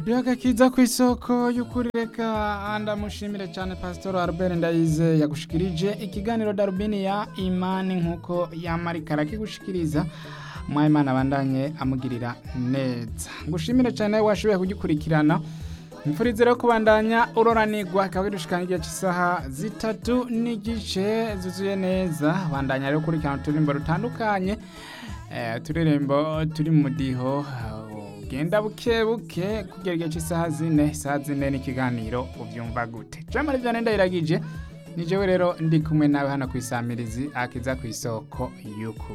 hadiyo agakiza ku isoko y'ukuri reka ndamushimire cyane Pastor Albert Ndayize yagushikirije ikiganiro Darubini ya Imani nkuko yamarika arakigushikiriza Mwayimana bandanye amugirira neza ngushimire cyane washoboye kugikurikirana mfurize rero kubandanya uroranirwa kabidushikana igihe cy'isaha 3:30 zuzuye neza bandanya rero kurikirana turimbo rutandukanye turirimbo turi mu diho genda buke buke kugera igihe cy'isaha 4 n'ikiganiro ubyumva gute jamari byane ndayiragije ni jewe rero ndi kumwe nawe hano kwisamirizi akiza ku isoko yuko